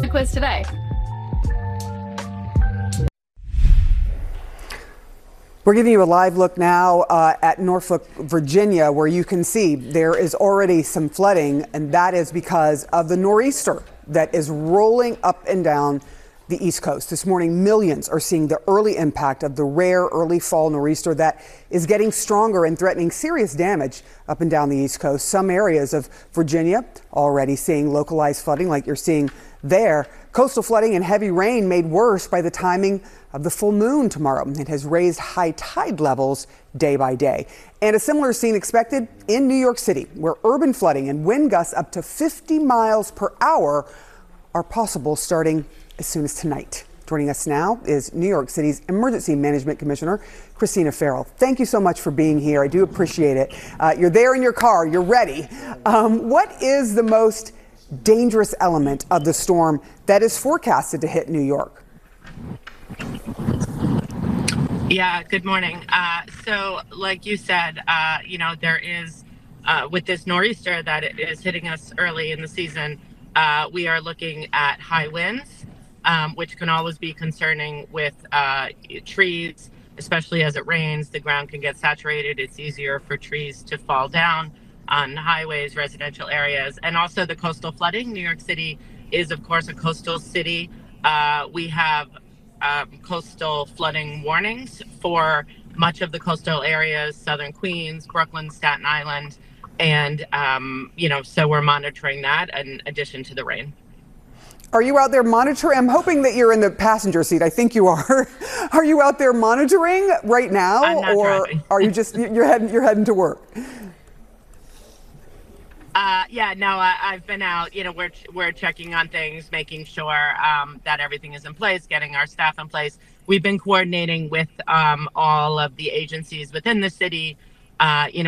quiz today. We're giving you a live look now at Norfolk, Virginia, where you can see there is already some flooding, and that is because of the nor'easter that is rolling up and down the East Coast. This morning, millions are seeing the early impact of the rare early fall nor'easter that is getting stronger and threatening serious damage up and down the East Coast. Some areas of Virginia already seeing localized flooding like you're seeing there. Coastal flooding and heavy rain made worse by the timing of the full moon tomorrow. It has raised high tide levels day by day. And a similar scene expected in New York City, where urban flooding and wind gusts up to 50 miles per hour are possible starting as soon as tonight. Joining us now is New York City's Emergency Management Commissioner, Christina Ferrell. Thank you so much for being here. I do appreciate it. You're there in your car. You're ready. What is the most dangerous element of the storm that is forecasted to hit New York? Yeah, good morning. So like you said, there is, with this nor'easter that is hitting us early in the season, we are looking at high winds, which can always be concerning with trees, especially as it rains. The ground can get saturated. It's easier for trees to fall down on highways, residential areas, and also the coastal flooding. New York City is, of course, a coastal city. We have coastal flooding warnings for much of the coastal areas, Southern Queens, Brooklyn, Staten Island, and, so we're monitoring that in addition to the rain. Are you out there monitoring? I'm hoping that you're in the passenger seat. I think you are. Are you out there monitoring right now? I'm not driving. Are you just, you're heading to work? I've been out. We're checking on things, making sure that everything is in place, getting our staff in place. We've been coordinating with all of the agencies within the city,